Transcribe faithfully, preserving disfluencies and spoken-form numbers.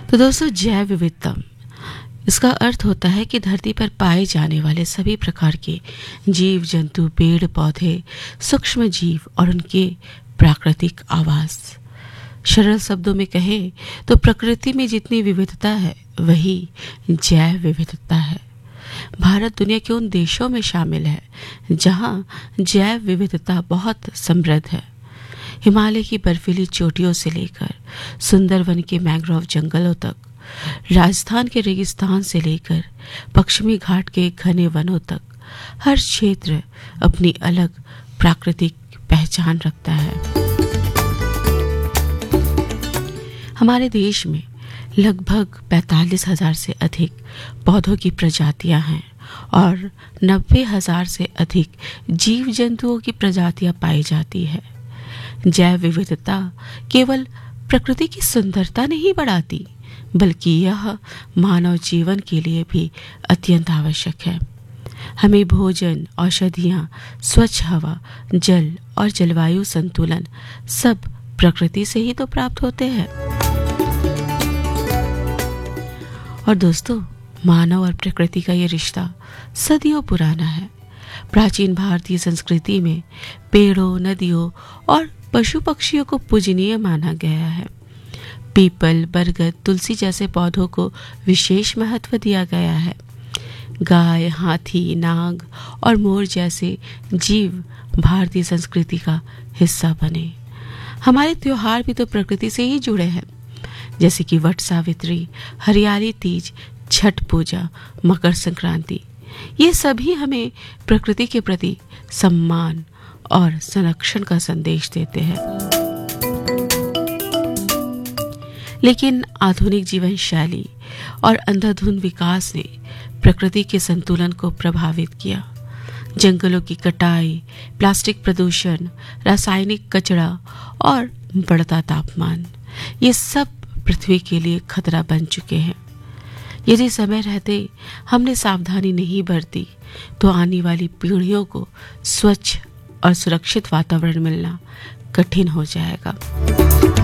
तो दोस्तों, जैव विविधता, इसका अर्थ होता है कि धरती पर पाए जाने वाले सभी प्रकार के जीव जंतु, पेड़ पौधे, सूक्ष्म जीव और उनके प्राकृतिक आवास। सरल शब्दों में कहें तो प्रकृति में जितनी विविधता है वही जैव विविधता है। भारत दुनिया के उन देशों में शामिल है जहां जैव विविधता बहुत समृद्ध है। हिमालय की बर्फीली चोटियों से लेकर सुंदरवन के मैंग्रोव जंगलों तक, राजस्थान के रेगिस्तान से लेकर पश्चिमी घाट के घने वनों तक, हर क्षेत्र अपनी अलग प्राकृतिक पहचान रखता है। हमारे देश में लगभग पैंतालीस हजार से अधिक पौधों की प्रजातियां हैं और नब्बे हजार से अधिक जीव जंतुओं की प्रजातियां पाई जाती है। जैव विविधता केवल प्रकृति की सुंदरता नहीं बढ़ाती, बल्कि यह मानव जीवन के लिए भी अत्यंत आवश्यक है। हमें भोजन, औषधियाँ, स्वच्छ हवा, जल और जलवायु संतुलन सब प्रकृति से ही तो प्राप्त होते हैं। और दोस्तों, मानव और प्रकृति का ये रिश्ता सदियों पुराना है। प्राचीन भारतीय संस्कृति में पेड़ों, नदियों और पशु पक्षियों को पूजनीय माना गया है। पीपल, बरगद, तुलसी जैसे पौधों को विशेष महत्व दिया गया है। गाय, हाथी, नाग और मोर जैसे जीव भारतीय संस्कृति का हिस्सा बने। हमारे त्योहार भी तो प्रकृति से ही जुड़े हैं, जैसे कि वट सावित्री, हरियाली तीज, छठ पूजा, मकर संक्रांति। ये सभी हमें प्रकृति के प्रति सम्मान और संरक्षण का संदेश देते हैं। लेकिन आधुनिक जीवन शैली और अंधाधुंध विकास ने प्रकृति के संतुलन को प्रभावित किया। जंगलों की कटाई, प्लास्टिक प्रदूषण, रासायनिक कचरा और बढ़ता तापमान, ये सब पृथ्वी के लिए खतरा बन चुके हैं। यदि समय रहते हमने सावधानी नहीं बरती तो आने वाली पीढ़ियों को स्वच्छ और सुरक्षित वातावरण मिलना कठिन हो जाएगा।